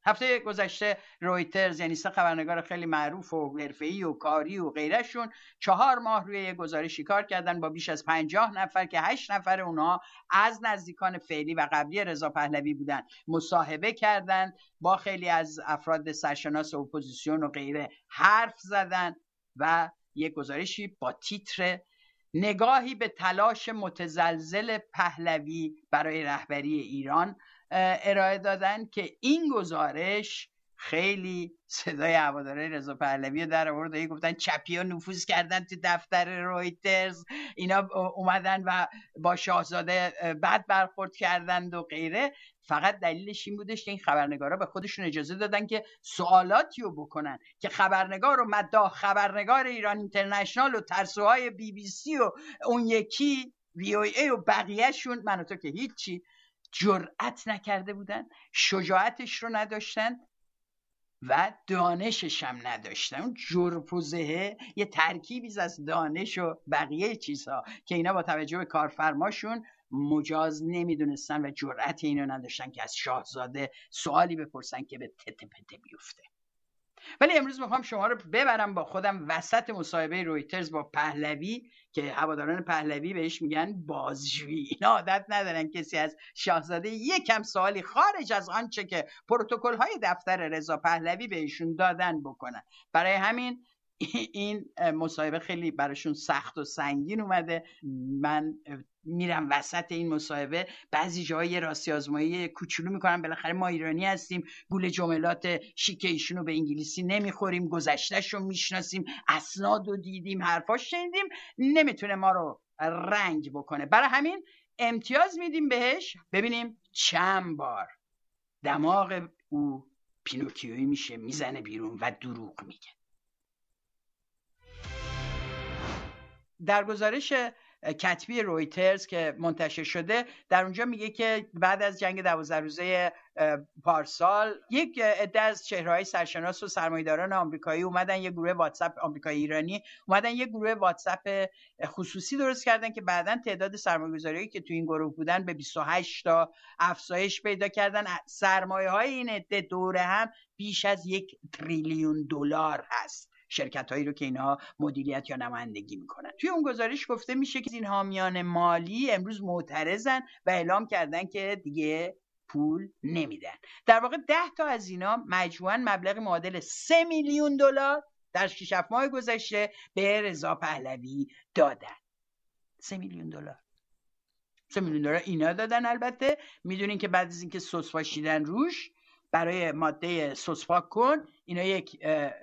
هفته گذشته رویترز، یعنی سه خبرنگار خیلی معروف و حرفه‌ای و کاری و غیرشون 4 ماه روی یه گزارشی کار کردن با بیش از 50 نفر که 8 نفر اونها از نزدیکان فعلی و قبلی رضا پهلوی بودن. مصاحبه کردن با خیلی از افراد سرشناس اپوزیسیون و غیره حرف زدن و یک گزارشی با تیتر نگاهی به تلاش متزلزل پهلوی برای رهبری ایران ارائه دادن که این گزارش خیلی صدای هوادارهای رضا پهلوی رو در آورد و گفتن چپی‌ها نفوذ کردن تو دفتر رویترز، اینا اومدن و با شاهزاده بد برخورد کردند و غیره. فقط دلیلش این بودش که این خبرنگارا به خودشون اجازه دادن که سوالاتی رو بکنن که خبرنگار و مداح خبرنگار ایران اینترنشنال و ترسوهای BBC و اون یکی VOA و بقیهشون من و تو که هیچی جرأت نکرده بودن، شجاعتش رو نداشتن و دانشش هم نداشتن. اون جرف و زهه یه ترکیبی از دانش و بقیه چیزها که اینا با توجه به کارفرماشون مجاز نمیدونستن و جرأت اینو نداشتن که از شاهزاده سوالی بپرسن که به تته پته بیفته. ولی امروز میخوام شما رو ببرم با خودم وسط مصاحبه رویترز با پهلوی که هواداران پهلوی بهش میگن بازجویی. اینا عادت ندارن کسی از شاهزاده یکم سوالی خارج از آنچه که پروتکل های دفتر رضا پهلوی بهشون دادن بکنن. برای همین این مصاحبه خیلی براشون سخت و سنگین اومده. من میرم وسط این مصاحبه، بعضی جاهای راستی آزمایی کوچولو میکنم، بالاخره ما ایرانی هستیم، گول جملات شیک ایشونو به انگلیسی نمیخوریم، گذشتهشو میشناسیم، اسنادو دیدیم، حرفاش شنیدیم، نمیتونه ما رو رنگ بکنه. برای همین امتیاز میدیم بهش، ببینیم چند بار دماغ او پینوکیویی میشه، میزنه بیرون و دروغ میگه. در گزارش کتبی رویترز که منتشر شده در اونجا میگه که بعد از جنگ 12 روزه پارسال یک عده از چهره‌های سرشناس و سرمایه‌داران آمریکایی اومدن یه گروه واتساپ آمریکایی ایرانی اومدن یه گروه واتساپ خصوصی درست کردن که بعداً تعداد سرمایه‌گذاریایی که تو این گروه بودن به 28 تا افزایش پیدا کردن. سرمایه‌های این عده دوره هم بیش از 1 تریلیون دلار هست، شرکت هایی رو که اینها مدیریت یا نمایندگی میکنن. توی اون گزارش گفته میشه که این حامیان مالی امروز معترضن و اعلام کردن که دیگه پول نمیدن. در واقع 10 تا از اینا مجموعاً مبلغ معادل 3 میلیون دلار در 6 ماه گذشته به رضا پهلوی دادن. 3 میلیون دلار. 3 میلیون دلار اینا دادن. البته میدونین که بعد از اینکه سس پاشیدن روش برای ماده سس پاک کن، اینا یک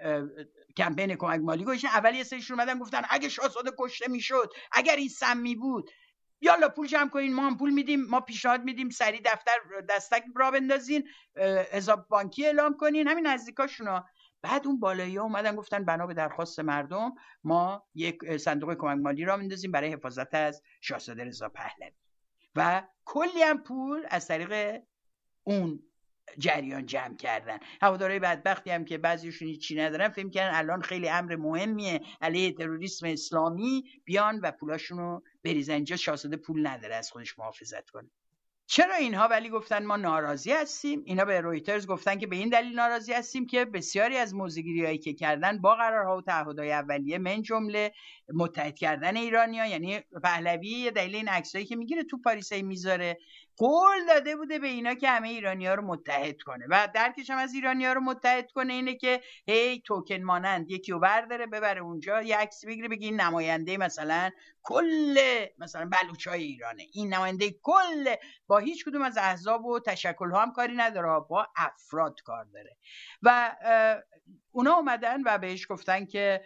کمپین کمک مالی گذاشتن. اول یه سریشون اومدن گفتن اگه شاهزاده کشته میشد، اگر این سمی بود، یالا پول جمع کنین، ما هم پول میدیم، ما پیشنهاد میدیم سری دستک را بندازین، حساب بانکی اعلام کنین، همین نزدیکاشونا. بعد اون بالایی‌ها اومدن گفتن بنا به درخواست مردم ما یک صندوق کمک مالی را میندازیم برای حفاظت از شاهزاده رضا پهلوی و کلی هم پول از طریق اون جریان جمع کردن. هوادارهای بدبختی هم که بعضیشون هیچی ندارن فکر کردن الان خیلی امر مهمیه علیه تروریسم اسلامی بیان و پولاشونو بریزن اینجا. شاهزاده پول نداره از خودش محافظت کنه. چرا اینها ولی گفتن ما ناراضی هستیم؟ اینا به رویترز گفتن که به این دلیل ناراضی هستیم که بسیاری از موضع‌گیری‌هایی که کردن با قرارها و تعهدهای اولیه من جمله متحد کردن ایرانی‌ها، یعنی پهلوی دلیل این عکسایی که میگیره تو پاریس میذاره قول داده بوده به اینا که همه ایرانی‌ها رو متحد کنه و درکش هم از ایرانی‌ها رو متحد کنه اینه که هی توکن مانند یکی رو برداره ببره اونجا یه عکس بگیره بگه این نماینده مثلا کل مثلا بلوچای ایرانه، این نماینده کل، با هیچ کدوم از احزاب و تشکل‌ها هم کاری نداره، با افراد کار داره. و اونا اومدن و بهش گفتن که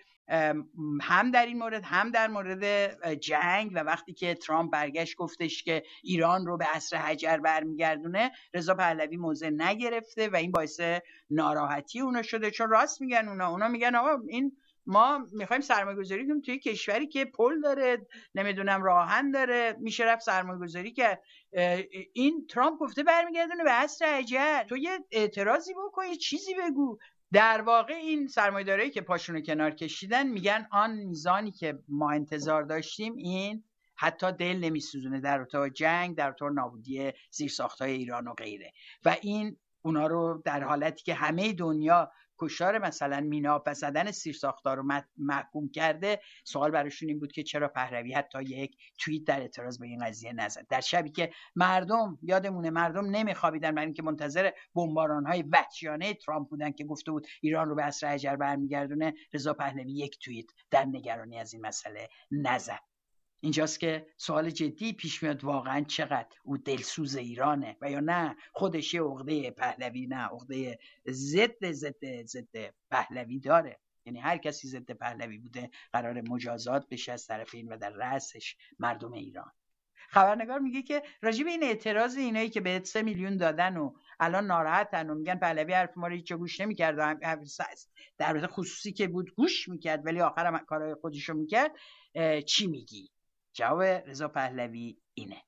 هم در این مورد هم در مورد جنگ و وقتی که ترامپ برگشت گفتش که ایران رو به عصر حجر برمیگردونه، رضا پهلوی موضع نگرفته و این باعث ناراحتی اونا شده. چون راست میگن اونا میگن آقا این ما میخوایم سرمایه‌گذاری کنیم توی کشوری که پل داره، نمیدونم راهن داره، میشه رفت سرمایه‌گذاری که این ترامپ گفته برمیگردونه به عصر حجر، تو یه اعتراضی بکن، یه چیزی بگو. در واقع این سرمایه‌دارایی که پاشونو کنار کشیدن میگن آن میزانی که ما انتظار داشتیم این حتی دل نمیسوزونه در ارتباط جنگ، در ارتباط نابودی زیرساخت‌های ایران و غیره. و این اونا رو در حالتی که همه دنیا کشتار مثلا میناب و زدن سیرساختار رو محکوم کرده، سوال براشون این بود که چرا پهلوی حتی یک توییت در اعتراض به این قضیه نزد، در شبی که مردم یادمونه مردم نمیخوابیدن برای اینکه منتظر بمباران‌های وحشیانه ترامپ بودن که گفته بود ایران رو به عصر حجر برمیگردونه. رضا پهلوی یک توییت در نگرانی از این مسئله نزد. اینجاست که سوال جدی پیش میاد، واقعا چقدر او دلسوز ایرانه و یا نه خودش یه عقده پهلوی، نه عقده ضد پهلوی داره. یعنی هر کسی ضد پهلوی بوده قرار مجازات بشه از طرفین و در رأسش مردم ایران. خبرنگار میگه که راجع به این اعتراض اینایی که به 3 میلیون دادن و الان ناراحتن و میگن پهلوی حرف ما رو هیچ گوش نمی‌کرد، در مورد خصوصی که بود گوش میکرد ولی آخرام کارهای خودشو میکرد، چی میگی؟ جواب رضا پهلوی اینه.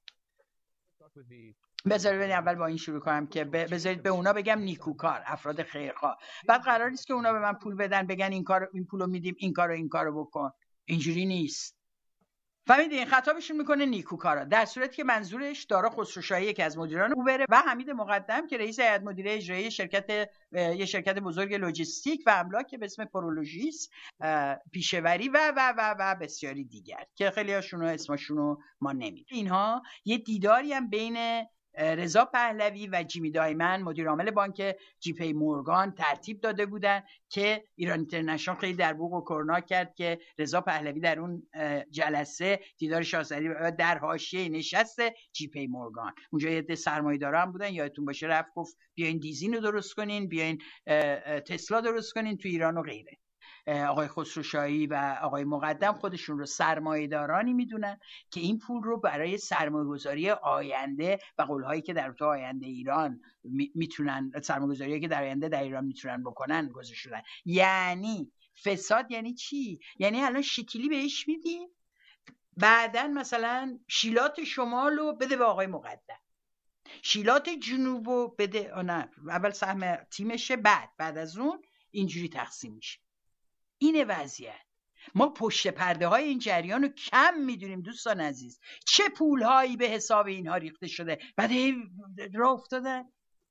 بذارید اول با این شروع کنم که بذارید به اونا بگم نیکوکار، افراد خیرخواه. بعد قرار نیست که اونا به من پول بدن بگن این پولو میدیم این کارو بکن. اینجوری نیست. فهمیدین؟ خطابشون میکنه نیکوکارا، در صورتی که منظورش دارا خسروشاهی که از مدیران اوبر و حمید مقدم که رئیس هیئت مدیره اجرایی یه شرکت بزرگ لوجستیک و املاک به اسم پرولوژیس، پیشوری و بسیاری دیگر که خیلی هاشون اسمشون ما نمیدونیم. اینها یه دیداری هم بین رضا پهلوی و جیمی دایمن مدیر عامل بانک جی پی مورگان ترتیب داده بودن که ایران اینترنشنال خیلی در بوق و کرنا کرد که رضا پهلوی در اون جلسه دیدار شاهزادی در حاشیه نشست جی پی مورگان، اونجا یه سرمایه‌دارا هم بودن، یادتون باشه رفت گفت بیاین دیزین رو درست کنین، بیاین تسلا درست کنین تو ایران و غیره. آقای خسروشاهی و آقای مقدم خودشون رو سرمایه‌دارانی میدونن که این پول رو برای سرمایه‌گذاری آینده و قول‌هایی که در تو آینده ایران میتونن، سرمایه‌گذاریایی که در آینده در ایران میتونن بکنن گذاشتن. یعنی فساد یعنی چی؟ یعنی الان شکلی بهش میدی، بعدن مثلا شیلات شمال رو بده به آقای مقدم، شیلات جنوب رو بده، نه اول سهم تیمشه، بعد از اون اینجوری تقسیم میشه. اینه وضعیت. ما پشت پرده های این جریان رو کم میدونیم دوستان عزیز، چه پول هایی به حساب اینها ریخته شده، بعد راه افتادن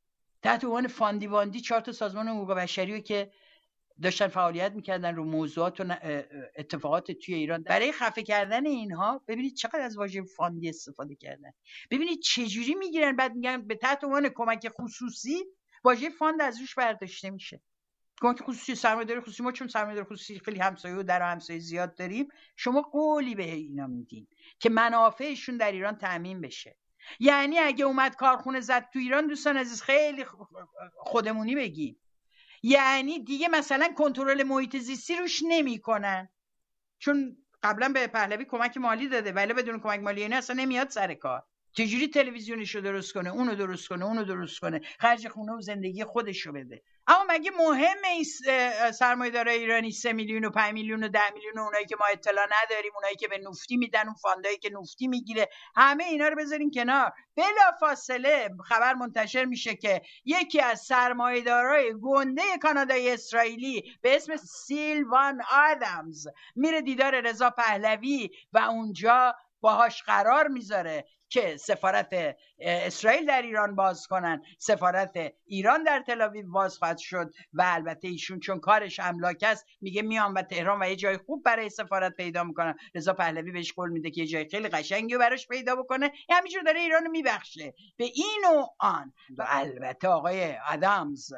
تحت عنوان فاندی 4 تا سازمان حقوق بشری که داشتن فعالیت میکردن رو موضوعات و اتفاقات توی ایران. برای خفه کردن اینها ببینید چقدر از واژه فاندی استفاده کردن، ببینید چجوری میگیرن، بعد میگن به تحت عنوان کمک خصوصی واژه فاند از روش برداشته میشه. کمک خصوصی، سرمایه‌داری خصوصی، ما چون سرمایه‌داری خصوصی خیلی همسایه و در همسایه زیاد داریم، شما قولی به اینا میدین که منافعشون در ایران تامین بشه. یعنی اگه اومد کارخونه زد تو ایران دوستان عزیز، خیلی خودمونی بگیم، یعنی دیگه مثلا کنترل محیط زیستی روش نمیکنن، چون قبلا به پهلوی کمک مالی داده ولی بدون کمک مالی اینا اصلا نمیاد سر کار. چجوری تلویزیونشو درست کنه، اونو درست کنه، خرج خونه و زندگی خودشو بده. اما مگه مهمه این سرمایه‌دارای ایرانی 3 میلیون و 5 میلیون و 10 میلیون و اونایی که ما اطلاع نداریم، اونایی که به نفتی میدن، اون فاندایی که نفتی میگیره، همه اینا رو بذارین کنار. بلافاصله خبر منتشر میشه که یکی از سرمایه‌دارای گنده کانادایی اسرائیلی به اسم سیلوان آدمز میره دیدار رضا پهلوی و اونجا باهاش قرار میذاره که سفارت اسرائیل در ایران باز کنن، سفارت ایران در تل آویو باز خواهد شد و البته ایشون چون کارش املاک است میگه میام و تهران و یه جای خوب برای سفارت پیدا میکنم. رضا پهلوی بهش قول میده که یه جای خیلی قشنگی رو براش پیدا بکنه، همینجور داره ایرانو میبخشه به این و آن. و البته آقای آدامز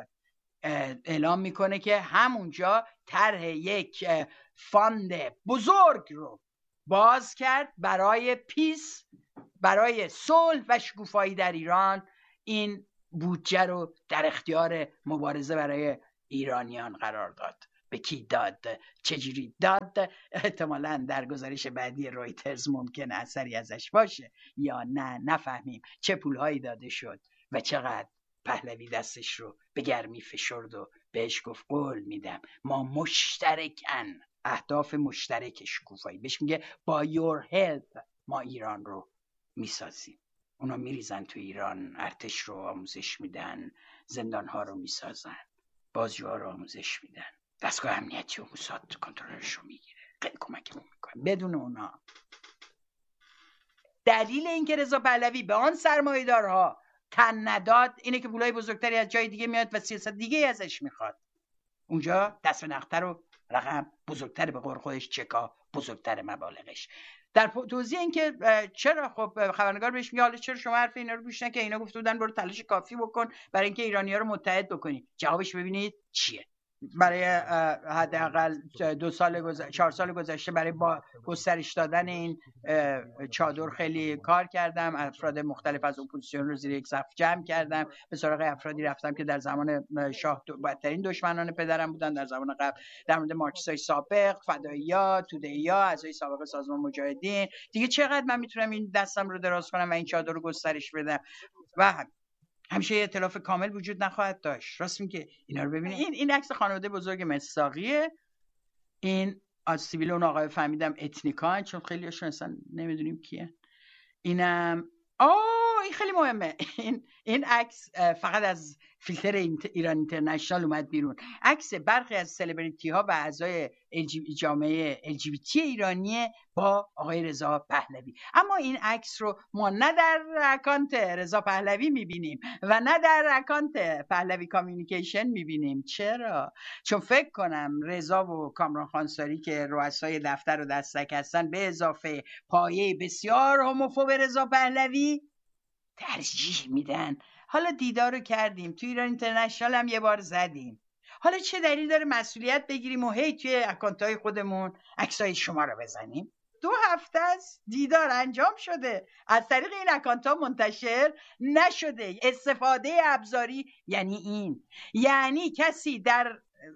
اعلام میکنه که همونجا طرح یک فاند بزرگ رو باز کرد برای پیس، برای صلح و شکوفایی در ایران. این بودجه رو در اختیار مبارزه برای ایرانیان قرار داد. به کی داد؟ چجوری داد؟ احتمالاً در گزارش بعدی رویترز ممکنه اثری ازش باشه یا نه، نفهمیم چه پولهایی داده شد و چقدر پهلوی دستش رو به گرمی فشرد و بهش گفت قول میدم ما مشترکن، اهداف مشترک شکوفایی، بهش میگه با your help ما ایران رو میسازیم. اونا میریزن تو ایران، ارتش رو آموزش میدن، زندانها رو میسازن، بازجوها رو آموزش میدن، دستگاه امنیتی و موساد کنترلش رو میگیره، خیلی کمکمون میکنه. بدون اونا دلیل اینکه رضا پهلوی به آن سرمایه‌دارها تن نداد اینه که پولای بزرگتری از جای دیگه میاد و سیاست دیگه ازش میخواد. اونجا دست به نختر و رقم بزرگتر، به قول خودش چکا بزرگتر مبالغش. در توضیح این که چرا خب خبرنگار بهش میگه حالا چرا شما حرف اینا رو گوش نکردی، اینا گفته بودن برو تلاش کافی بکن برای اینکه ایرانی‌ها رو متحد بکنی. جوابش ببینید چیه. برای حداقل 4 سال گذشته برای با گسترش دادن این چادر خیلی کار کردم. افراد مختلف از اپوزیسیون رو زیر یک سقف جمع کردم. به سراغ افرادی رفتم که در زمان شاه بدترین دشمنان پدرم بودن در زمان قبل، در مورد مارکسیست‌های سابق، فدایی‌ها، توده‌ای‌ها، اعضای سابق سازمان مجاهدین. دیگه چقدر من میتونم این دستم رو دراز کنم و این چادر رو گسترش بدم؟ و همیشه ائتلاف کامل وجود نخواهد داشت. راست میگه. اینا رو ببینید. این عکس خانواده بزرگ مصداقیه. این از سیبیل اون آقای فهمیدم اتنیکان، چون خیلی هاشون اصلا نمیدونیم کیه. اینم این خیلی مهمه. این عکس فقط از فیلتر ایران اینترنشنال اومد بیرون. عکس برخی از سلبریتی ها و اعضای جامعه LGBT ایرانی با آقای رضا پهلوی. اما این عکس رو ما نه در اکانت رضا پهلوی میبینیم و نه در اکانت پهلوی کامیونیکیشن میبینیم. چرا؟ چون فکر کنم رضا و کامران خانساری که رؤسای دفتر و دستک هستن، به اضافه پایه بسیار هوموفوب رضا پهلوی، ترجیح میدن. حالا دیدار رو کردیم، تو ایران اینترنشنال هم یه بار زدیم، حالا چه دلیل داره مسئولیت بگیریم و هی توی اکانت‌های خودمون عکسای شما رو بزنیم؟ 2 هفته است دیدار انجام شده، از طریق این اکانت‌ها منتشر نشده. استفاده ابزاری یعنی این، یعنی کسی در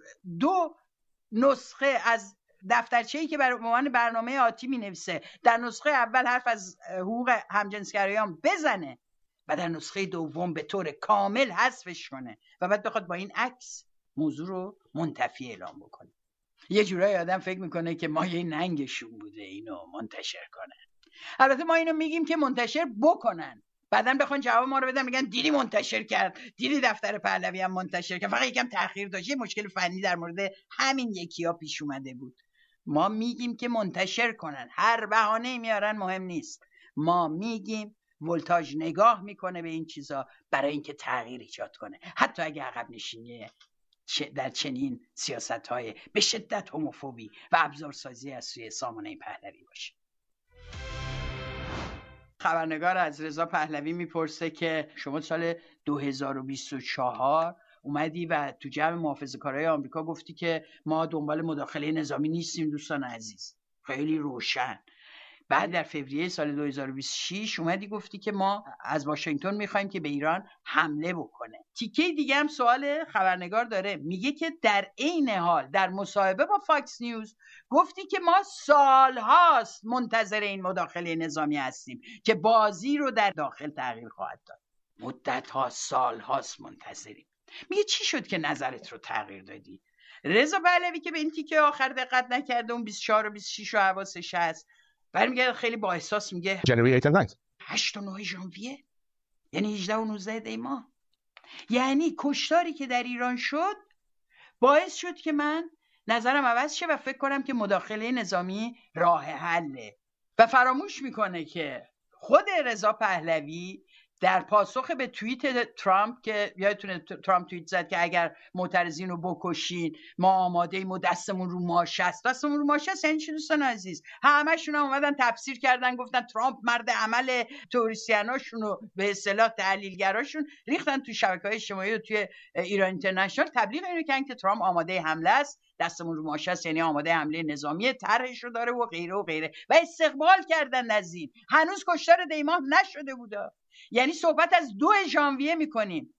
2 نسخه از دفترچه‌ای که برای عنوان برنامه آتی می‌نویسه، در نسخه اول حرف از حقوق همجنسگرایان بزنه و در نسخه دوم به طور کامل حذفش کنه و بعد بخواد با این عکس موضوع رو منتفی اعلام بکنه. یه جورایی آدم فکر میکنه که ما یه ننگشون بوده اینو منتشر کنن. البته ما اینو میگیم که منتشر بکنن، بعداً بخوان جواب ما رو بدن میگن دیدی منتشر کرد، دیدی دفتر پهلوی هم منتشر کرد، فقط یکم تأخیر داشت، یه مشکل فنی در مورد همین یکی‌ها پیش اومده بود. ما میگیم که منتشر کنن، هر بهانه‌ای میارن مهم نیست. ما میگیم ولتاژ نگاه میکنه به این چیزا برای اینکه تغییر ایجاد کنه، حتی اگه عقب نشینی در چنین سیاست‌های به شدت هوموفوبی و ابزارسازی از سوی سامانه پهلوی باشه. خبرنگار از رضا پهلوی میپرسه که شما سال 2024 اومدی و تو جمع محافظه‌کارای آمریکا گفتی که ما دنبال مداخله نظامی نیستیم دوستان عزیز. خیلی روشن. بعد در فوریه سال 2026 اومدی گفتی که ما از واشنگتن میخوایم که به ایران حمله بکنه. تیکه دیگه هم سوال خبرنگار داره، میگه که در عین حال در مصاحبه با فاکس نیوز گفتی که ما سالهاست منتظر این مداخله نظامی هستیم که بازی رو در داخل تغییر خواهد داد. مدت‌ها سالهاست منتظریم. میگه چی شد که نظرت رو تغییر دادی؟ رضا پهلوی که به این تیکه آخر دقت نکرده، اون 24 و 26 و حواسش هست، برمیگرده خیلی با احساس میگه 8 و 9 ژانویه، یعنی 18 و 19 دی ماه. یعنی کشتاری که در ایران شد باعث شد که من نظرم عوض شه و فکر کنم که مداخله نظامی راه حله و فراموش میکنه که خود رضا پهلوی در پاسخ به توییت ترامپ که یادتونه ترامپ توییت زد که اگر معترضین رو بکشین ما آماده ایم و دستمون رو ماشه است. دستمون رو ماشه است یعنی چی دوستان عزیز؟ همشون هم اومدن تفسیر کردن، گفتن ترامپ مرد عمل، توریستیاناشون رو به اصطلاح تحلیلگراشون ریختن تو شبکه‌های اجتماعی و توی ایران اینترنشنال تبلیغ اینو کردن که ترامپ آماده حمله است، دستمون رو ماشه است یعنی آماده حمله نظامی، طرحش رو داره و غیره و غیره و استقبال کردن از این. هنوز کشتار دیماه نشده بوده، یعنی صحبت از 2 ژانویه میکنیم،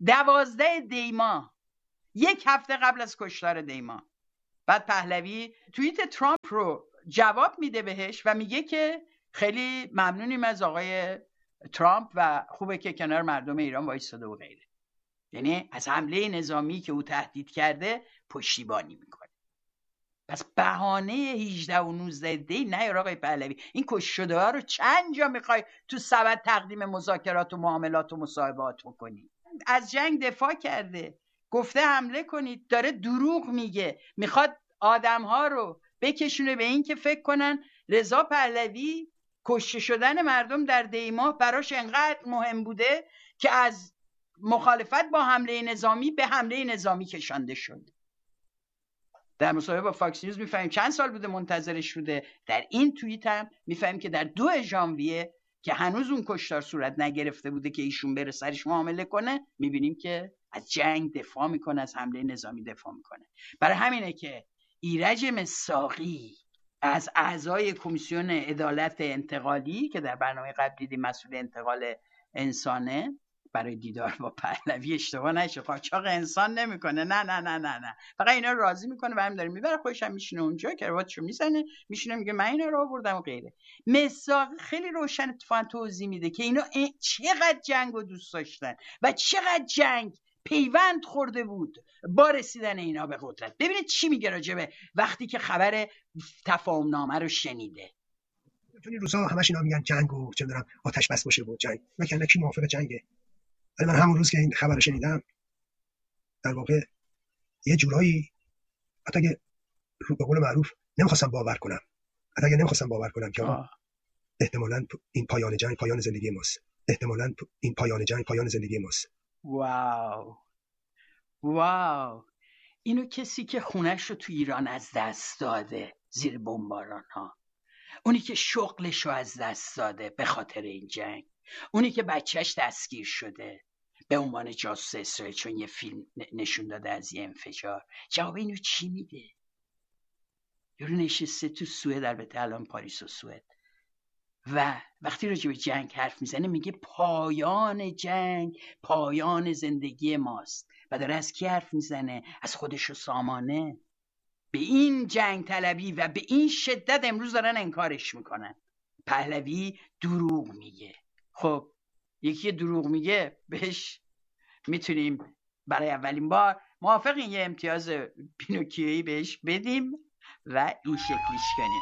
12 دیماه، 1 هفته قبل از کشتار دیماه. بعد پهلوی توییت ترامپ رو جواب میده بهش و میگه که خیلی ممنونیم از آقای ترامپ و خوبه که کنار مردم ایران وایساده و غیره. یعنی از حمله نظامی که او تهدید کرده پشتیبانی میکنه. پس بهانه 18 و 19 دی نیار آقای پهلوی. این کشته ها رو چند جا میخوای تو سبد تقدیم مذاکرات و معاملات و مصاحبات بکنی؟ از جنگ دفاع کرده، گفته حمله کنید، داره دروغ میگه، میخواد آدم ها رو بکشونه به این که فکر کنن رضا پهلوی کشته شدن مردم در دیماه براش انقدر مهم بوده که از مخالفت با حمله نظامی به حمله نظامی کشانده شد. در مصاحبه با فاکس نیوز میفهمیم چند سال بوده منتظرش بوده. در این توییت هم میفهمیم که در 2 ژانویه که هنوز اون کشتار صورت نگرفته بوده که ایشون بره سرش معامله کنه، میبینیم که از جنگ دفاع میکنه، از حمله نظامی دفاع میکنه. برای همینه که ایرج مصداقی از اعضای کمیسیون عدالت انتقالی که در برنامه قبل دیدیم مسئول انتقال انسانه، برای دیدار با پهلوی اشتباه نشه، قاچاق انسان نمیکنه، نه نه نه نه نه، فقط اینا رو راضی میکنه و همین داره میبره خودش هم میشینه اونجا کراواتشو میزنه میشینه میگه من اینا رو آوردم و غیره. مصداق خیلی روشن اتفاقا توضیح میده که اینا چقدر جنگ رو دوست داشتن و چقدر جنگ پیوند خورده بود با رسیدن اینا به قدرت. ببینید چی میگه راجبه وقتی که خبر تفاهم نامه رو شنیده. چون این روزا همش اینا میگن جنگ و چه می‌دونم آتش بس باشه و جنگ، مثلا کی موافق جنگه؟ ولی من همون روز که این خبر رو شنیدم در واقع یه جورایی حتی اگه به قول معروف نمیخواستم باور کنم که احتمالاً این پایان جنگ پایان زندگی ماست. احتمالاً این پایان جنگ پایان زندگی ماست. واو. اینو کسی که خونش رو تو ایران از دست داده زیر بمباران ها، اونی که شغلش رو از دست داده به خاطر این جنگ، اونی که بچهش دستگیر شده به عنوان جاسوس اسرائیل چون یه فیلم نشون داده از یه انفجار، جواب اینو چی میده؟ یارو نشسته تو سوئد، البته الان پاریس و سوئد، و وقتی راجع به جنگ حرف میزنه میگه پایان جنگ پایان زندگی ماست و داره از کی حرف میزنه؟ از خودش و سامانه. به این جنگ طلبی و به این شدت امروز دارن انکارش میکنن. پهلوی دروغ میگه. خب یکی دروغ میگه بهش میتونیم برای اولین بار موافقین یه امتیاز پینوکیویی بهش بدیم و این شکلیش کنیم.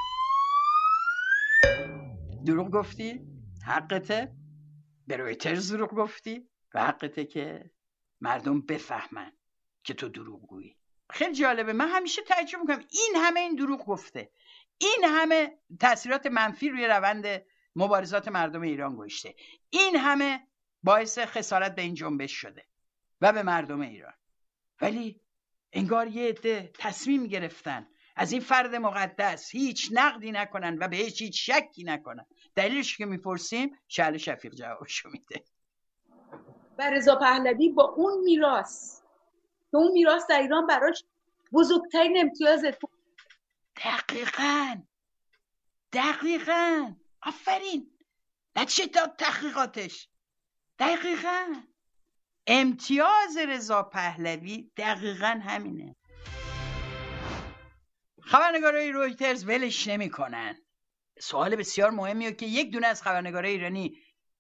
دروغ گفتی؟ حقته. به رویترز دروغ گفتی و حقته که مردم بفهمن که تو دروغ گویی. خیلی جالبه، من همیشه تعجب میکنم این دروغ گفته، این همه تاثیرات منفی روی روند مبارزات مردم ایران گذاشته، این همه باعث خسارت به این جنبش شده و به مردم ایران، ولی انگار یه عده تصمیم گرفتن از این فرد مقدس هیچ نقدی نکنن و بهش هیچ شکی نکنن. دلیلش که میپرسیم شعله شفیق جوابشو میده. و رضا پهلوی با اون میراث که اون میراث در ایران براش بزرگترین امتیاز. دقیقاً آفرین، نتیجه داد تحقیقاتش. دقیقاً امتیاز رضا پهلوی دقیقاً همینه. خبرنگارای رویترز ولش نمی کنن. سوال بسیار مهمیه که یک دونه از خبرنگارای ایرانی،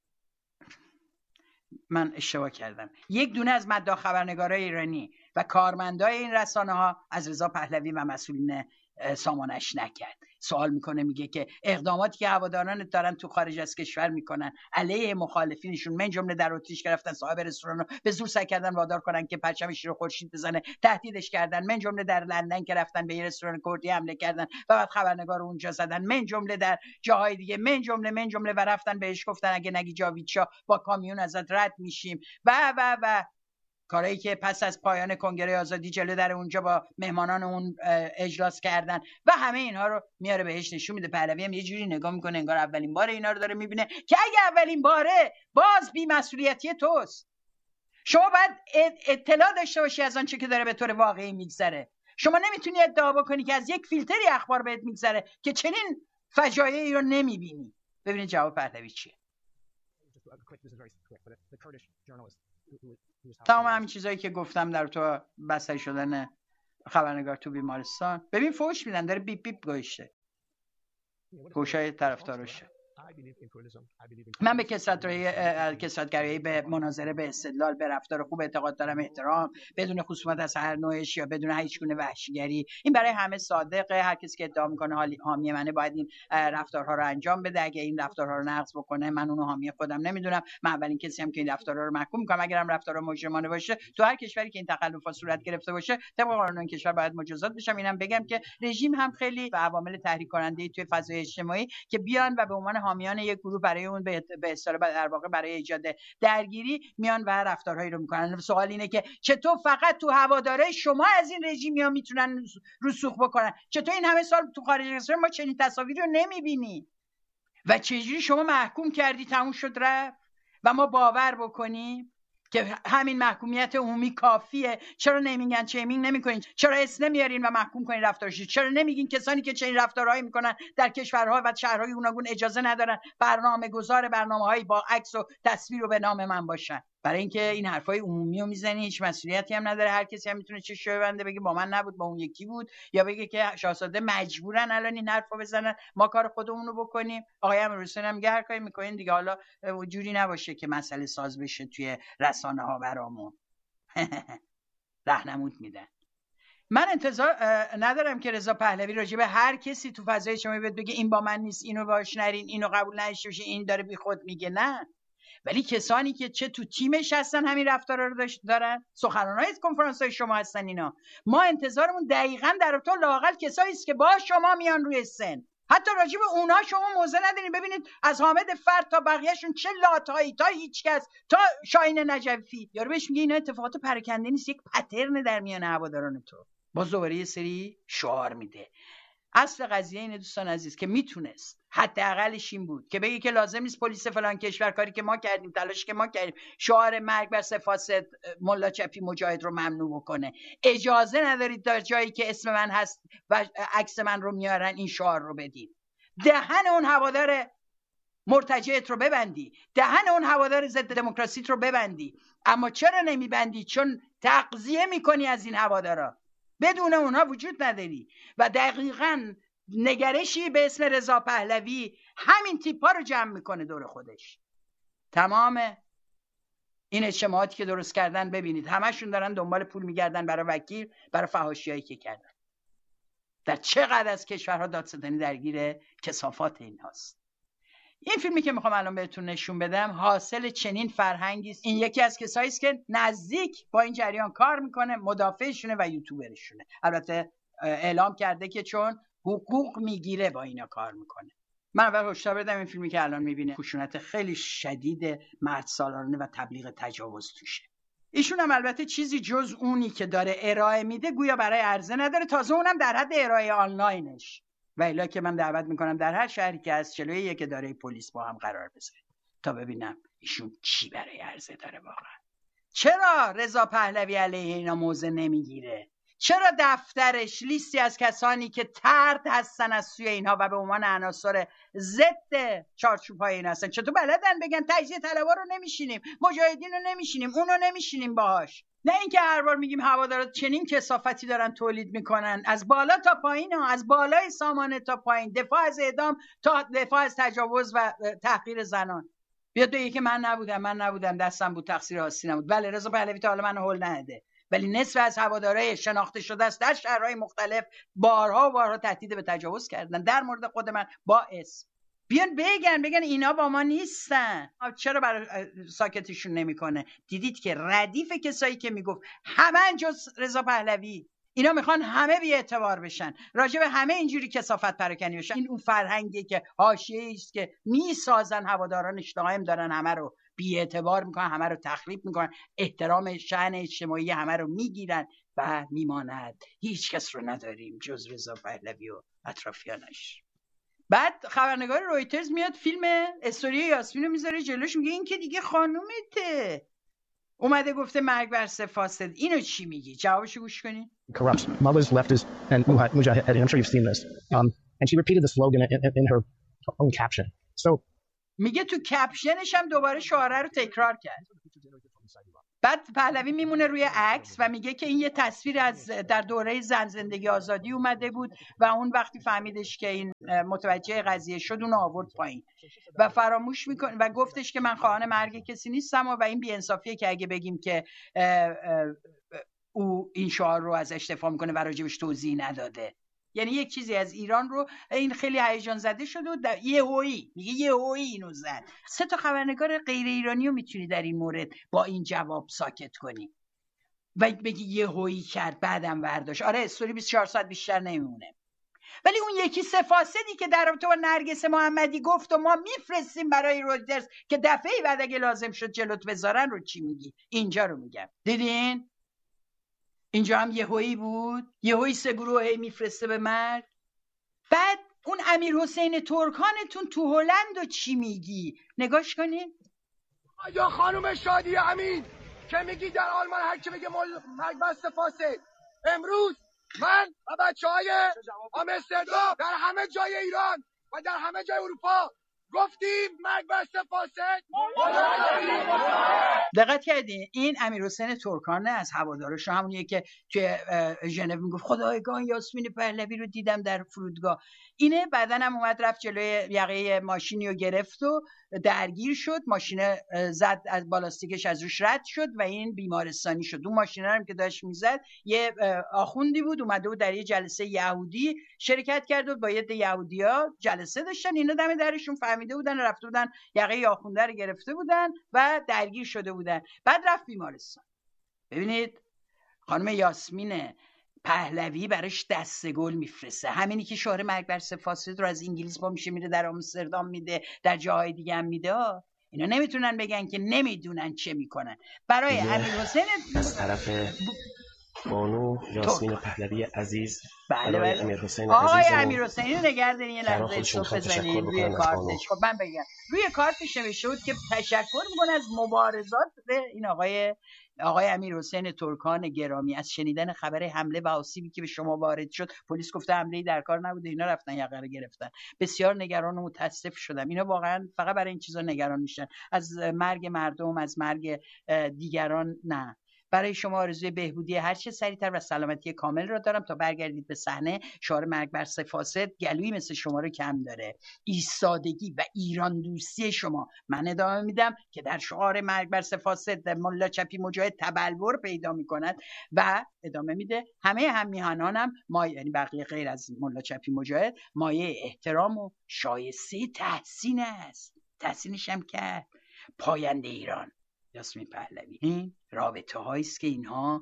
من اشتباه کردم، یک دونه از مداح خبرنگارای ایرانی و کارمندای این رسانه ها از رضا پهلوی و مسئولین سامانش نکرد. سوال میکنه، میگه که اقداماتی که هواداران دارن تو خارج از کشور میکنن علیه مخالفینشون، من جمله در آتیش گرفتن صاحب رستوران رو به زور سعی کردن وادار کنن که پرچمش رو خورشید بزنه، تهدیدش کردن، من جمله در لندن که رفتن به یه رستوران کردی حمله کردن و بعد خبرنگار رو اونجا زدن، من جمله در جاهای دیگه، من جمله و رفتن بهش گفتن اگه نگی جاوید شاه با کامیون ازت رد میشیم و کارهایی که پس از پایان کنگره آزادی جلو در اونجا با مهمانان اون اجلاس کردن و همه اینها رو میاره بهش نشون میده. پهلوی هم یه جوری نگاه میکنه انگار اولین بار اینا رو داره میبینه که اگه اولین باره باز بی‌مسئولیتی توست. شما باید اطلاع داشته باشی از آنچه که داره به طور واقعی میگذره. شما نمیتونی ادعا بکنی که از یک فیلتری اخبار بهت میگذره که چنین فجایعی رو نمیبینی. ببینید جواب پهلوی چیه. تمام همین چیزایی که گفتم در تو بستری شدن خبرنگار تو بیمارستان. ببین فوش میدن، داره بیپ بیپ گوشته فوشای طرفدارشه. من به کثرت‌گرایی، به مناظره، به استدلال، به رفتار خوب اعتقاد دارم، احترام بدون خصومت از هر نوعش یا بدون هیچ گونه وحشیگری. این برای همه صادقه. هر کسی که ادعا میکنه حامی منه باید این رفتارها رو انجام بده. اگه این رفتارها رو نقض بکنه من اونو حامی خودم نمیدونم. من اولین کسی هم که این رفتارها رو محکوم میکنم. اگرم رفتار مجرمانه باشه تو هر کشوری که این تخلفات صورت گرفته باشه طبق قانون این کشور باید مجازات بشم. اینم بگم که رژیم هم خیلی عوامل تحریک کننده توی فضای اجتماعی که بیان و به عنوان حامیان یک گروه برای اون به اصطلاح در واقع برای ایجاد درگیری میان و رفتارهایی رو میکنن. سوال اینه که چطور فقط تو هواداره شما از این رژیمیا میتونن رسوخ بکنن؟ چطور این همه سال تو خارج کشور ما چنین تصاویری رو نمیبینیم؟ و چجوری شما محکوم کردی تموم شد رفت و ما باور بکنیم که همین محکومیت عمومی کافیه؟ چرا نیمینگ اند شیمینگ نمی‌کنین؟ چرا اسم نمیارین و محکوم کنین رفتارش؟ چرا نمیگین کسانی که چنین رفتارهایی میکنن در کشورها و شهرهای گوناگون اجازه ندارن برنامه‌گذار برنامه‌هایی با عکس و تصویر رو به نام من باشن؟ برای اینکه این حرفای عمومی رو میزنی، هیچ مسئولیتی هم نداره. هر کسی هم میتونه چشش ببنده بگه با من نبود، با اون یکی بود، یا بگه که شاهزاده مجبورن الان این حرفو بزنن، ما کار خودمون رو بکنیم. آقای امیرحسین هم هر کاری میکنین دیگه، حالا جوری نباشه که مسئله ساز بشه توی رسانه‌ها برامون. راهنمود میدن. من انتظار ندارم که رضا پهلوی راجع به هر کسی تو فضای اجتماعی بگه این با من نیست، اینو باش نرین، اینو قبول نداشته باشین، این داره بیخود میگه. نه، ولی کسانی که چه تو تیمش هستن همین رفتارا رو دارن، سخنرانای کنفرانس‌های شما هستن، اینا ما انتظارمون دقیقاً در تو لااقل کسایی است که با شما میان روی سن. حتی راجع به اونها شما موضع ندارین. ببینید از حامد فرد تا بقیه‌شون چه لاتایی، تا هیچکس، تا شاهین نجفی، یارو بهش میگه اینا اتفاقات پراکنده نیست، یک پترن در میان هواداران تو. باز دوباره یه سری شعار میده. اصل قضیه اینه دوستان عزیز که میتونست حداقلش این بود که بگی که لازم نیست پلیس فلان کشور کاری که ما کردیم، تلاش که ما کردیم، شعار مرگ بر فاسد ملا چپی مجاهد رو ممنوع بکنه. اجازه ندارید در جایی که اسم من هست و عکس من رو میارن این شعار رو بدید. دهن اون هوادار مرتجعت رو ببندی، دهن اون هوادار ضد دموکراسیت رو ببندی. اما چرا نمیبندی؟ چون تغذیه میکنی از این هوادارا، بدون اونها وجود نداری. و دقیقاً نگرشی به اسم رضا پهلوی همین تیپا رو جمع میکنه دور خودش. تمام این اجتماعاتی که درست کردن ببینید همشون دارن دنبال پول میگردن برای وکیل، برای فحاشیایی که کردن. در چقدر از کشورها دادستانی درگیر کثافات این هاست. این فیلمی که میخوام الان بهتون نشون بدم حاصل چنین فرهنگی است. این یکی از کسایی است که نزدیک با این جریان کار میکنه، مدافعشونه و یوتیوبرشونه. البته اعلام کرده که چون حقوق میگیره با اینا کار میکنه. من اول هشدار بدم این فیلمی که الان میبینه خشونت خیلی شدید مرد سالارانه و تبلیغ تجاوز توشه. ایشون هم البته چیزی جز اونی که داره ارائه میده گویا برای عرضه نداره، تازه اونم در حد ارائه آنلاینش. و الا که من دعوت میکنم در هر شهری که از 41 اداره پلیس با هم قرار بذارید تا ببینم ایشون چی برای عرضه داره واقعا. چرا رضا پهلوی علیه اینا موضع نمیگیره؟ چرا دفترش لیستی از کسانی که طرد هستن از سوی اینها و به عنوان عناصر ضد چارچوب‌های این هستن؟ چطور بلدن بگن تجزیه طلبا رو نمیشینیم، مجاهدین رو نمیشینیم، اونو نمیشینیم باهاش؟ نه اینکه هر بار میگیم هوادارا چنین کثافتی دارن تولید میکنن، از بالا تا پایین ها، از بالای سامانه تا پایین، دفاع از اعدام تا دفاع از تجاوز و تحقیر زنان. بیاد بگه که من نبودم دستم بود، تقصیر آستی نبود. بله رضا پهلوی تا حالا منو هول نده، ولی نصف از هوادارهای شناخته شده است در شهرهای مختلف بارها و بارها تهدید به تجاوز کردن. در مورد خود من با اسم بیان بگن اینا با ما نیستن. چرا برای ساکتشون نمیکنه؟ دیدید که ردیف کسایی که میگفت همه جز رضا پهلوی، اینا میخوان همه بی اعتبار بشن، راجع به همه اینجوری کثافت پراکنی بشن. این اون فرهنگی که حاشیه‌ای است که میسازن، هوادارانش دائم دارن همه رو بی اعتبار میکنن، همه رو تخریب میکنن، احترام شأن اجتماعی همه رو میگیرن و میماند هیچ کس رو نداریم جز رضا پهلوی و اطرافیانش. بعد خبرنگار رویترز میاد فیلم استوری یاسمین رو میذاره جلوش، میگه این که دیگه خانومته، اومده گفته مرگ بر فاسد. اینو چی میگی؟ جوابشو گوش کنین. Corrupts mothers, leftists, and mujahideen. I'm sure you've seen this. And she repeated the slogan in her own caption. So میگه تو کپشنش هم دوباره شعاره رو تکرار کرد. بعد پهلوی میمونه روی عکس و میگه که این یه تصویر از در دوره زن زندگی آزادی اومده بود و اون وقتی فهمیدش که این متوجه قضیه شد اون آورد پایین و فراموش میکنه و گفتش که من خواهان مرگ کسی نیستم و این بی‌انصافیه که اگه بگیم که او این شعار رو ازش دفاع میکنه و راجبش توضیح نداده. یعنی یک چیزی از ایران رو این خیلی هیجان زده شده و یهویی اینو زد. 3 تا خبرنگار غیر ایرانی رو میتونی در این مورد با این جواب ساکت کنی و بگی یهویی کرد بعدم برداشت. آره استوری 24 ساعت بیشتر نمیمونه. ولی اون یکی سه فاسدی که در رابطه با نرگس محمدی گفت و ما میفرستیم برای رویترز که دفعه بعد اگه لازم شد جلوت بذارن رو چی میگی؟ اینجا رو میگم. دیدین؟ اینجا هم یهویی بود، یهویی 3 گروه میفرسته به مرگ. بعد اون امیر حسین ترکانتون تو هلند و چی میگی؟ نگاش کنین. یا خانم شادی امین که میگی در آلمان هر کی بگه مرگ بسته فاسد، امروز من و بچهای آمستردام در همه جای ایران و در همه جای اروپا گفتیم مرگ بسته فاسد. دقت کردین این امیر حسین ترکانه از هوادارش، همونیه که توی ژنو میگفت خدایگان یاسمین پهلوی رو دیدم در فرودگاه. اینه بعدن هم اومد رفت جلوی یقه ماشینی رو گرفت و درگیر شد، ماشین زد از بالاستیکش از روش رد شد و این بیمارستانی شد. اون ماشین هم که داشت میزد یه آخوندی بود اومده بود در یه جلسه یهودی شرکت کرد و با یه یهودیا جلسه داشتن، اینا دم درشون فهمیده بودن رفته بودن یقه آخونده رو گرفته بودن و درگیر شده بودن. بعد رفت بیمارستان. ببینید خانم یاسمین پهلوی براش دسته گل میفرسته، همینی که شعار مرگ بر فاسد رو از انگلیس با میشه میره در آمستردام میده، در جاهای دیگه هم میده. اینا نمیتونن بگن که نمیدونن چه میکنن. برای امیر حسین از طرف بانو یاسمین پهلوی عزیز، بله امیر حسین آقای عزیز امیر حسین نگردن یه لحظه صبح بزنید روی کارتش. خب من بگم روی کارتش نوشته بود که تشکر میکنه از مبارزات این آقای امیر حسین ترکان گرامی از شنیدن خبر حمله و آسیبی که به شما وارد شد. پلیس گفته حمله‌ای در کار نبوده، اینا رفتن یقه رو گرفتن. بسیار نگران و متاسف شدم. اینا واقعا فقط برای این چیزا نگران میشن، از مرگ مردم، از مرگ دیگران نه. برای شما آرزوی بهبودی هر چه سریعتر و سلامتی کامل را دارم تا برگردید به صحنه. شعار مرگ بر فاسد گلویی مثل شما رو کم داره. ایستادگی و ایران دوستی شما. من ادامه میدم که در شعار مرگ بر فاسد ملا چپی مجاهد تبلور پیدا میکند و ادامه میده همه هم میهنانم یعنی بقیه غیر از ملا چپی مجاهد مایه احترام و شایسته تحسین است. تحسینش هم کرد. پاینده ایران یاسمین پهلوی. این رابطه هایی است که اینها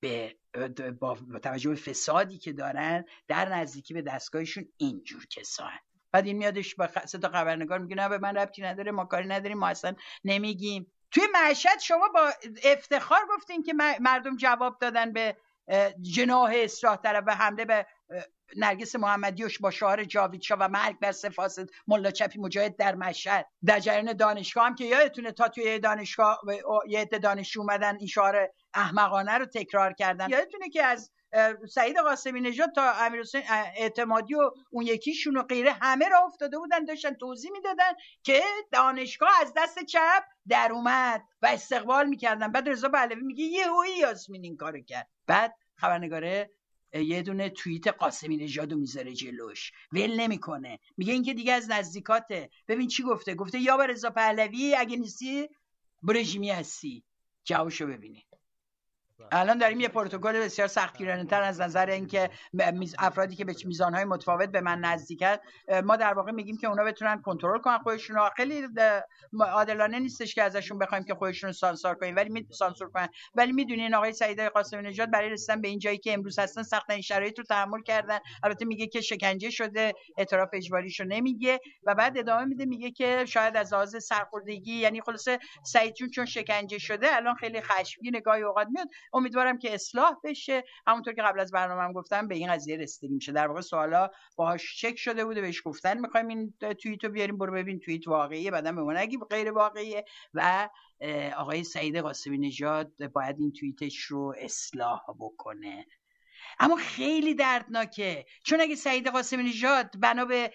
با توجه به فسادی که دارن در نزدیکی به دستگاهشون اینجور کسان. بعد این میادش با 3 تا خبرنگار میگه نه به من ربطی نداره، ما کاری نداریم، ما اصلا نمیگیم. توی مشهد شما با افتخار گفتین که مردم جواب دادن به جناح اصلاح طلب و حمله به نرگس محمدیوش با شعار جاوید شاه و مرگ بر فاسد ملا چپی مجاهد در مشهد. در جریان دانشگاه هم که یادتونه تا توی دانشگاه یه عده دانشجو اومدن این شعار احمقانه رو تکرار کردن. یادتونه که از سعید قاسمی نژاد تا امیرحسین اعتمادی و اون یکیشون و غیره همه را افتاده بودن داشتن توضیح میدادن که دانشگاه از دست چپ در اومد و استقبال میکردن. بعد رضا پهلوی میگه یهویی یاسمین این کارو کرد. بعد خبرنگاره یه دونه توییت قاسمی نژادو میذاره جلوش، ول نمیکنه، میگه این که دیگه از نزدیکاته. ببین چی گفته یا به رضا پهلوی اگه نیستی برژیمی هستی. جوابشو ببینید. الان داریم یه پروتکل بسیار سختگیرانه‌تر از نظر اینکه افرادی که به میزانهای متفاوت به من نزدیکن ما در واقع میگیم که اونا بتونن کنترل کنن خودشون رو. خیلی عادلانه نیستش که ازشون بخوایم که خودشون رو سانسور کنیم، ولی میدونین آقای سعید قاسمی نژاد برای رسیدن به این جایی که امروز هستن سخت این شرایط رو تحمل کردن. البته میگه که شکنجه شده، اعتراف اجباریشو نمیگه و بعد ادامه میده میگه که شاید از لحاظ سرخوردگی، یعنی خلاصه سعید چون شکنجه شده الان خیلی خشمگین، گاهی اوقات میاد. امیدوارم که اصلاح بشه. همونطور که قبل از برنامه‌ام گفتم به این قضیه رسیدگی میشه. در واقع سوالا باهاش چک شده بوده، بهش گفتن میخوایم این توییتو بیاریم، برو ببین توییت واقعیه، بعداً به ما نگی غیر واقعیه و آقای سعید قاسمی نژاد باید این توییتش رو اصلاح بکنه. اما خیلی دردناکه، چون اگه سعید قاسمی نژاد بنا به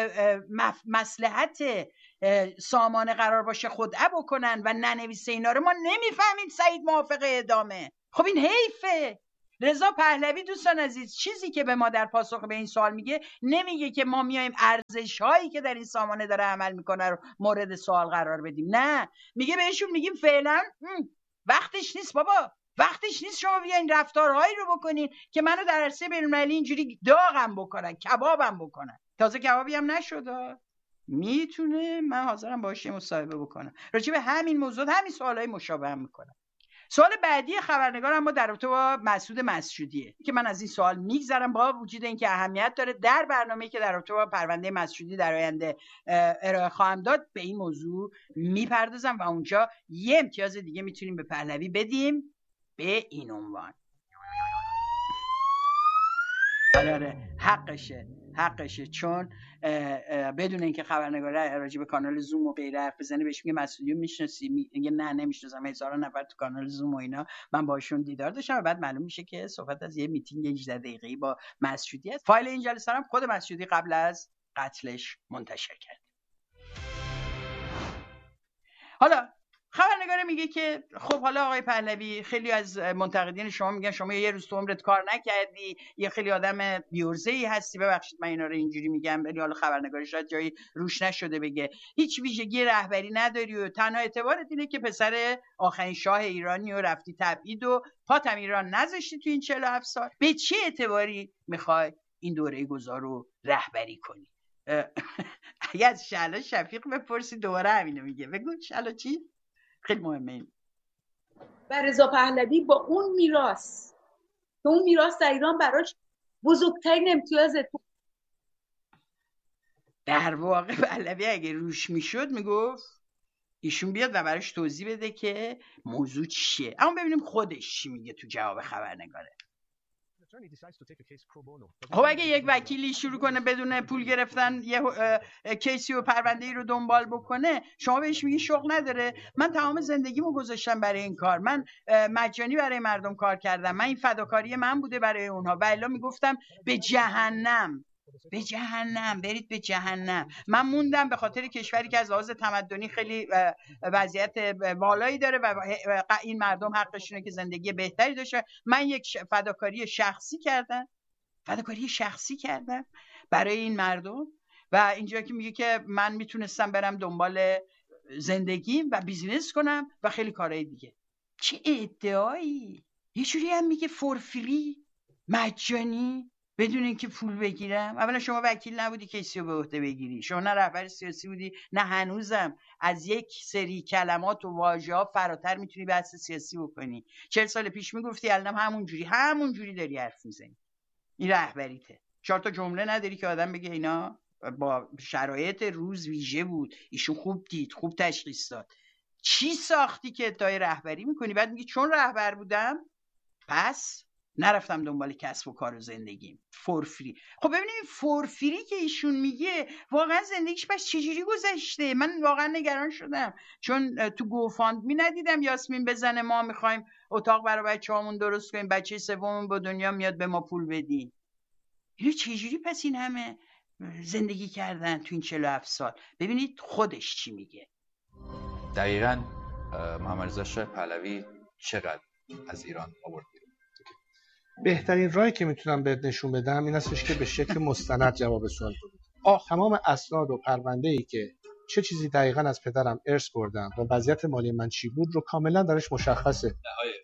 مصلحت سامانه قرار باشه خدعه بکنن و ننویسه اینا رو، ما نمیفهمیم سعید موافق اعدامه. خب این حیفه. رضا پهلوی دوستان عزیز چیزی که به ما در پاسخ به این سوال میگه، نمیگه که ما میایم ارزش هایی که در این سامانه داره عمل میکنه رو مورد سوال قرار بدیم. نه، میگه بهشون میگیم فعلا وقتش نیست بابا، وقتش نیست شما بیاین رفتارهایی رو بکنین که منو در عرصه بین‌المللی اینجوری داغم بکنن، کبابم بکنن. تازه کبابی هم نشد. میتونه من حاضرم باهاش مصاحبه بکنم راجع به همین موضوع، همین سوالای مشابه هم میکنم. سوال بعدی خبرنگار اما در رابطه با مسعود مسجودیه که من از این سوال میگذرم با وجود اینکه اهمیت داره. در برنامه‌ای که در رابطه با پرونده مسجودی در آینده ارائه خواهم داد به این موضوع میپردازم و اونجا یه امتیاز دیگه میتونیم به پهلوی بدیم به این عنوان. آره حقشه چون بدون اینکه خبرنگار راجع به کانال زوم و غیره حرف بزنه بهش میگه مسعودی میشناسی؟ میگه نه نمیشناسم، هزاران نفر تو کانال زوم و اینا من باشون دیدار داشتم و بعد معلوم میشه که صحبت از یه میتینگ 18 دقیقه‌ای با مسعودی است. فایل این جلسه هم خود مسعودی قبل از قتلش منتشر کرد. حالا خبرنگار میگه که خب حالا آقای پهلوی، خیلی از منتقدین شما میگن شما یه روز تو عمرت کار نکردی، یه خیلی آدم بی‌عرضه‌ای هستی. ببخشید من اینا رو اینجوری میگم، ولی حالا خبرنگار شاید جایی روش نشده بگه هیچ ویژگی رهبری نداری و تنها اعتبارت اینه که پسر آخرین شاه ایرانی و رفتی تبعید و پاتم ایران نذاشتی تو این 47 سال. به چه اعتباری میخوای این دوره گذار رو رهبری کنی؟ اگه از شعلا شفیق بپرسی دوباره همینو میگه. بگو شعلا چی؟ خیلی مهمه این. و رضا پهلوی با اون میراث که اون میراث در ایران براش بزرگترین امتیاز در واقع پهلوی اگه روش میشد میگفت ایشون بیاد و براش توضیح بده که موضوع چیه. اما ببینیم خودش چی میگه تو جواب خبرنگاره. خب اگه یک وکیلی شروع کنه بدون پول گرفتن یه کیسی و پرونده‌ای رو دنبال بکنه، شما بهش میگی شغل نداره؟ من تمام زندگیمو گذاشتم برای این کار، من مجانی برای مردم کار کردم، من این فداکاری من بوده برای اونها و الا میگفتم به جهنم برید به جهنم. من موندم به خاطر کشوری که از لحاظ تمدنی خیلی وضعیت بالایی داره و این مردم حقشونه که زندگی بهتری داشته. من یک فداکاری شخصی کردم برای این مردم و اینجا که میگه که من میتونستم برم دنبال زندگیم و بیزینس کنم و خیلی کارهای دیگه. چه ادعایی؟ یه جوری هم میگه فور فری، مجانی، بدون اینکه پول بگیرم. اولا شما وکیل نبودی کیسی رو به عهده بگیری، شما نه رهبر سیاسی بودی نه هنوزم از یک سری کلمات و واژه‌ها فراتر میتونی بحث سیاسی بکنی. 40 سال پیش میگفتی الان همون جوری داری حرف میزنی. این رهبریته. 4 تا جمله نداری که آدم بگه اینا با شرایط روز ویژه بود، ایشون خوب دید، خوب تشخیص داد. چی ساختی که ادعای رهبری میکنی؟ بعد میگی چون رهبر بودم پس نرفتم دنبال کسب و کار و زندگیم. فورفری. خب ببینید فورفری که ایشون میگه واقعا زندگیش پس چجوری گذشته؟ من واقعا نگران شدم چون تو گوفاندمی ندیدم یاسمین بزنه ما میخوایم اتاق برای بچه‌هامون درست کنیم، بچه سوممون به دنیا میاد به ما پول بدین. اینو چجوری پس این همه زندگی کردن تو این 47 سال؟ ببینید خودش چی میگه. دقیقاً محمد رضا شاه پهلوی چقدر از ایران آورد؟ بهترین راهی که میتونم بهت نشون بدم این هستش که به شکل مستند جواب سوال بدید. تمام اسناد و پرونده‌ای که چه چیزی دقیقاً از پدرم ارث بردم و وضعیت مالی من چی بود رو کاملا درش مشخصه.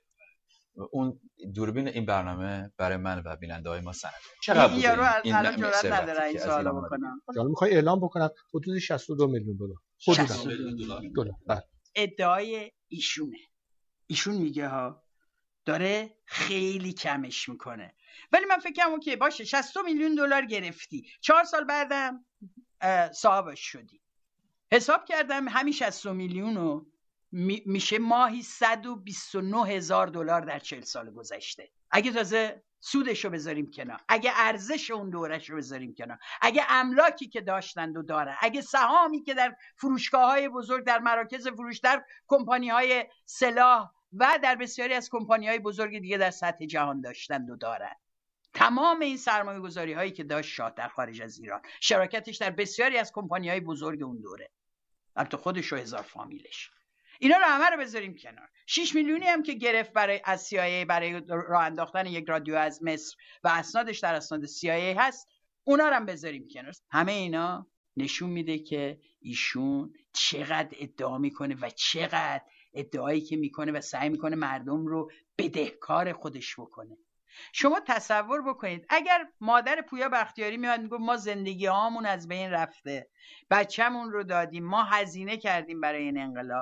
اون دوربین این برنامه برای من و بیننده‌های ما سند. چقدر بود این جرأت نداره این سوالو بکنم. حالا میخوای اعلام بکنم حدود 62 میلیون دلار. حدود دلار. ادعای ایشون میگه ها داره خیلی کمش میکنه، ولی من فکر کنم اوکی باشه 60 میلیون دلار گرفتی، 4 سال بعدم صاحبش شدی. حساب کردم همین 60 میلیون رو میشه ماهی 129,000 دلار در 40 سال گذشته. اگه تازه سودشو بذاریم کنار، اگه ارزش اون دورهشو بذاریم کنار، اگه املاکی که داشتند و دارن، اگه سهامی که در فروشگاه‌های بزرگ، در مراکز فروش، در کمپانی‌های سلاح و در بسیاری از کمپانی‌های بزرگ دیگه در سطح جهان داشتند و دارن، تمام این سرمایه‌گذاری هایی که داشت شاه در خارج از ایران، شراکتش در بسیاری از کمپانی‌های بزرگ اون دوره، البته خودش و هزار فامیلش، اینا رو همه رو بذاریم کنار. 6 میلیونی هم که گرفت از CIA برای راه انداختن یک رادیو از مصر و اسنادش در اسناد CIA هست، اونا رو هم بذاریم کنار. همه اینا نشون میده که ایشون چقدر ادعا میکنه و چقدر ادعایی که میکنه و سعی میکنه مردم رو بدهکار خودش بکنه. شما تصور بکنید اگر مادر پویا بختیاری میاد میگه ما زندگی هامون از بین رفته، بچه‌مون رو دادیم، ما هزینه کردیم برای این انقلاب،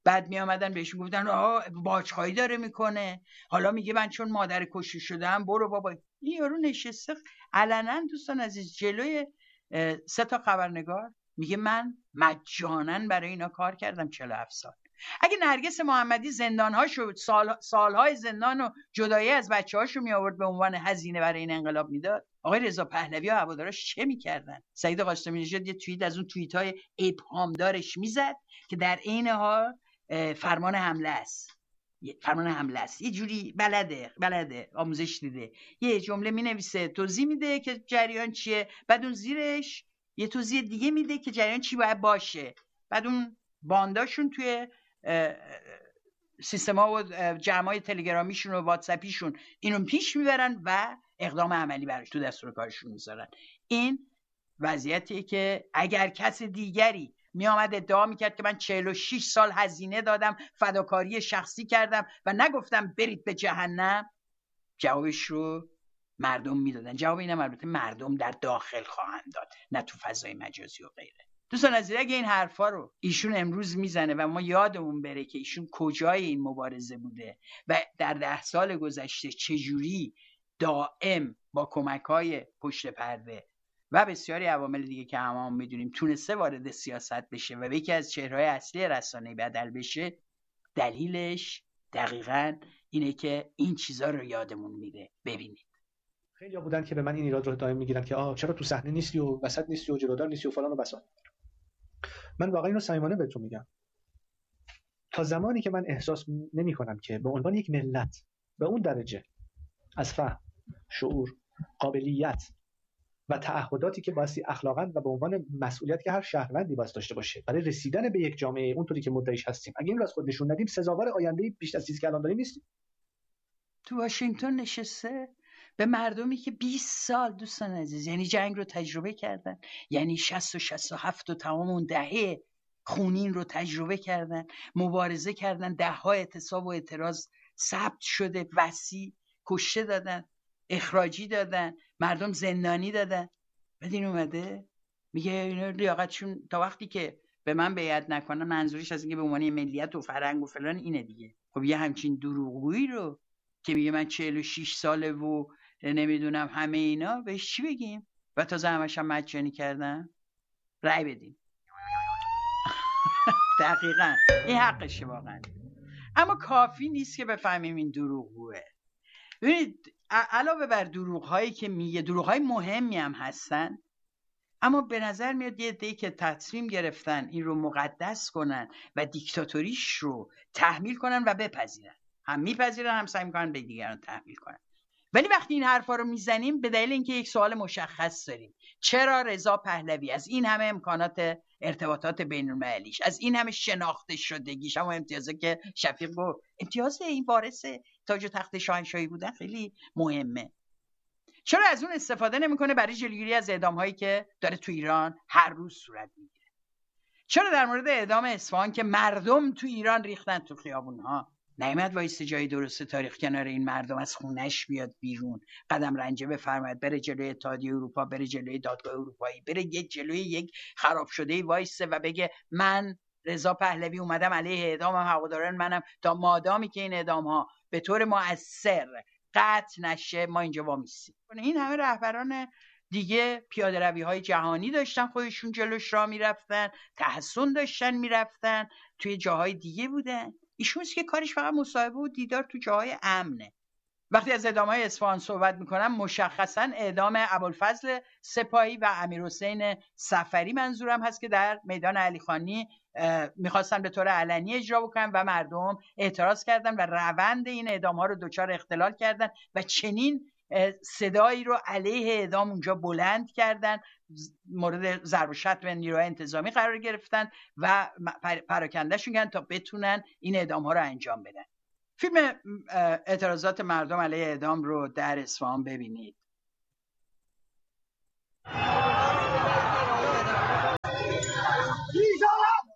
بعد می آمدن بهش گفتن باجخواهی داره میکنه، حالا میگه من چون مادر کشته شدم برو بابا. این یارو نشسته علنا دوستان عزیز جلوی 3 تا خبرنگار میگه من مجانا برای اینا کار کردم 47 سال. اگه نرگس محمدی زندانهاشو سالهای زندان و جدایی از بچه‌هاشو می آورد به عنوان هزینه برای این انقلاب میداد، آقای رضا پهلوی و هوادارش چه میکردن؟ سعید قاسمی نژاد یه توییت از اون توییت‌های ابهامدارش میزد که در عین حال فرمان حمله است. فرمان حمله است، یه جوری بلده آموزش دیده، یه جمله مینویسه توضیح میده که جریان چیه، بعد اون زیرش یه توضیح دیگه میده که جریان چی باید باشه، بعد اون بانداشون توی سیستما و جمعای تلگرامیشون و واتساپیشون اینو پیش میبرن و اقدام عملی براش تو دستور کارشون میذارن. این وضعیتیه که اگر کس دیگری می آمد ادعا میکرد که من 46 سال هزینه دادم، فداکاری شخصی کردم و نگفتم برید به جهنم، جوابش رو مردم میدادن. جواب اینم البته مردم در داخل خواهند داد، نه تو فضای مجازی و غیره. دوستان عزیز، اگه این حرفا رو ایشون امروز میزنه و ما یادمون بره که ایشون کجای این مبارزه بوده و در 10 سال گذشته چجوری دائم با کمک‌های پشت پرده و بسیاری عوامل دیگه که هممون میدونیم تونسته وارد سیاست بشه و به یکی از چهره‌های اصلی رسانه‌ای بدل بشه، دلیلش دقیقاً اینه که این چیزا رو یادمون میره. ببینید خیلی‌ها بودن که به من این ایراد رو دائم میگیرن که چرا تو صحنه نیستی و وسط نیستی و جلودار نیستی و فلان و بسان. من واقعا اینو صمیمانه بهتون میگم، تا زمانی که من احساس نمی‌کنم که به عنوان یک ملت به اون درجه از فهم، شعور، قابلیت و تعهداتی که بایستی اخلاقاً و به عنوان مسئولیت که هر شهروندی باید داشته باشه برای رسیدن به یک جامعه اونطوری که مدعیش هستیم، اگه این رو از خود نشون ندیم سزاوار آینده بیشتر از چیزی که الان داریم نیستیم. تو واشنگتن نشسته به مردمی که 20 سال دوستان عزیز یعنی جنگ رو تجربه کردن، یعنی 60 و 67 و تمام اون دهه خونین رو تجربه کردن، مبارزه کردن، 10 اعتصاب و اعتراض ثبت شده، وسیع کشته دادن، اخراجی دادن، مردم زندانی دادن. بعد این اومده میگه اینا لیاقتشون تا وقتی که به من بیعت نکنن، منظورش از اینکه به عنوان ملیت و فرهنگ و فلان اینه دیگه. خب یه همچین دروغگویی رو که میگه من 46 ساله و نمیدونم همه اینا، بهش چی بگیم؟ و تازه همش هم مجانی کردن. رأی بدیم. دقیقاً این حقشه واقعا. اما کافی نیست که بفهمیم این دروغگوه. ببینید علاوه بر دروغ‌هایی که میگه، دروغ‌های مهمی هم هستن، اما به نظر میاد یه عده‌ای که تصمیم گرفتن این رو مقدس کنن و دیکتاتوریش رو تحمیل کنن و بپذیرن. هم میپذیرن هم سعی میکنن به دیگران تحمیل کنن. ولی وقتی این حرفا رو میزنیم به دلیل اینکه یک سوال مشخص داریم، چرا رضا پهلوی از این همه امکانات ارتباطات بین‌المللیش، از این همه شناخته شدگیش، اما امتیازه که شفیق گفت امتیاز این وارث تاج و تخت شاهنشاهی بودن خیلی مهمه، چرا از اون استفاده نمیکنه برای جلوگیری از اعدام‌هایی که داره تو ایران هر روز صورت میگیره؟ چرا در مورد اعدام اصفهان که مردم تو ایران ریختن تو خیابون‌ها نیامد وایسته جای درست تاریخ کنار این مردم از خونش بیاد بیرون، قدم رنجه بفرماید، بره جلوی اتحادیه اروپا، بره جلوی دادگاه اروپایی، بره جلوی یک خراب شده وایسته و بگه من رضا پهلوی اومدم علیه اعدام هواداران منم تا مادامی که این اعدام‌ها به طور مؤثر قطع نشه ما اینجا وامیستیم. این همه رهبران دیگه پیاده روی های جهانی داشتن، خودشون جلوش راه میرفتن، تحسن داشتن میرفتن، توی جاهای دیگه بودن. ایشون که کارش فقط مصاحبه و دیدار تو جاهای امنه. وقتی از اعدام‌های اصفهان صحبت میکنم مشخصا اعدام ابوالفضل سپاهی و امیرحسین صفری منظورم هست که در میدان علیخانی میخواستن به طور علنی اجرا بکنن و مردم اعتراض کردن و روند این اعدام‌ها رو دچار اختلال کردن و چنین صدایی رو علیه اعدام اونجا بلند کردن، مورد ضرب و شتم نیروهای انتظامی قرار گرفتن و پراکندهشون کردن تا بتونن این اعدام‌ها رو انجام بدن. فیلم اعتراضات مردم علیه اعدام رو در اصفهان ببینید.